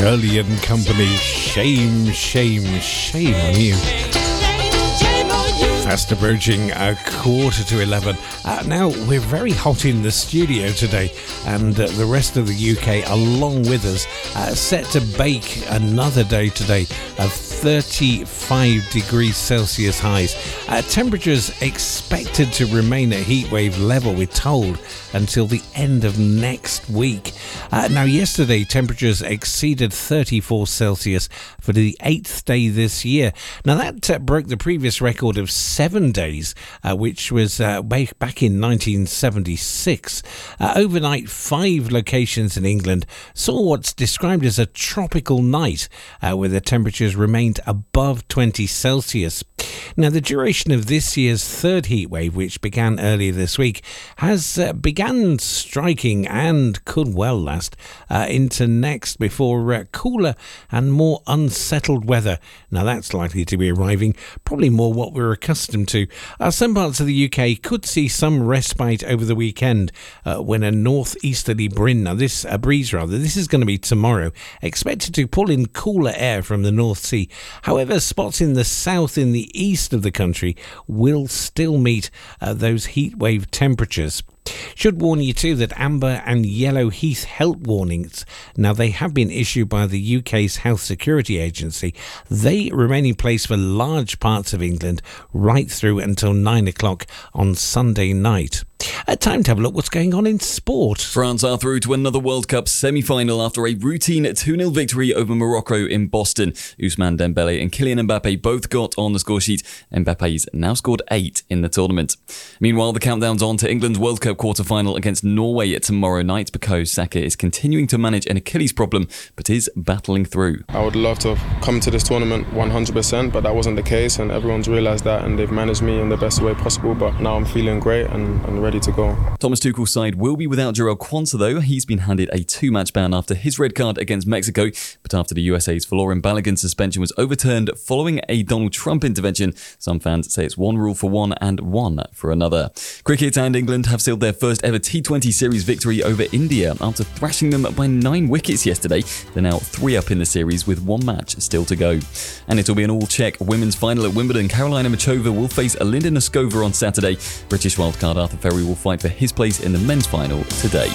Shirley and Company. Shame, shame, shame on you. Fast approaching 11:15. Now, we're very hot in the studio today, and the rest of the UK along with us, set to bake another day today of 35 degrees Celsius highs. Temperatures expected to remain at heatwave level, we're told, until the end of next week. Now, yesterday, temperatures exceeded 34 Celsius for the 8th day this year. Now, that broke the previous record of 7 days, which was back in 1976. Overnight, 5 locations in England saw what's described as a tropical night, where the temperatures remained above 20 Celsius. Now, the duration of this year's third heatwave, which began earlier this week, has began striking and could well last into next before cooler and more unsettled weather. Now, that's likely to be arriving, probably more what we're accustomed to. Some parts of the UK could see some respite over the weekend when a northeasterly breeze, this is going to be tomorrow, expected to pull in cooler air from the North Sea. However, spots in the south and the east of the country will still meet those heatwave temperatures. Should warn you too that amber and yellow heat health warnings, now they have been issued by the UK's Health Security Agency. They remain in place for large parts of England right through until 9 o'clock on Sunday night. Time to have a look what's going on in sport. France are through to another World Cup semi-final after a routine 2-0 victory over Morocco in Boston. Ousmane Dembele and Kylian Mbappe both got on the scoresheet. Mbappe's now scored 8 in the tournament. Meanwhile, the countdown's on to England's World Cup quarter-final against Norway tomorrow night because Saka is continuing to manage an Achilles problem but is battling through. I would love to come to this tournament 100%, but that wasn't the case, and everyone's realised that, and they've managed me in the best way possible. But now I'm feeling great and ready to go. Thomas Tuchel's side will be without Jarell Quansah though. He's been handed a 2-match ban after his red card against Mexico, but after the USA's Folarin Balogun suspension was overturned following a Donald Trump intervention, some fans say it's one rule for one and one for another. Cricket and England have sealed their first ever T20 series victory over India after thrashing them by 9 wickets yesterday. They're now 3 up in the series with 1 match still to go. And it'll be an all-Czech women's final at Wimbledon. Karolina Muchova will face Alinda Noskova on Saturday. British wildcard Arthur Ferry will fight for his place in the men's final today.